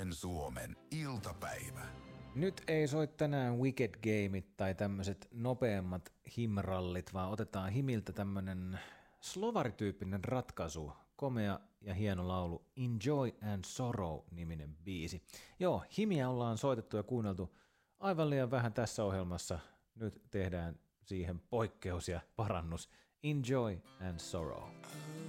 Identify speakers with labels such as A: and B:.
A: Arktisen Suomen iltapäivä.
B: Nyt ei soi tänään Wicked Gameit tai tämmöiset nopeammat himrallit, vaan otetaan himiltä tämmönen slovarityyppinen ratkaisu. Komea ja hieno laulu Enjoy and Sorrow-niminen biisi. Joo, himiä ollaan soitettu ja kuunneltu aivan liian vähän tässä ohjelmassa. Nyt tehdään siihen poikkeus ja parannus. Enjoy and Sorrow.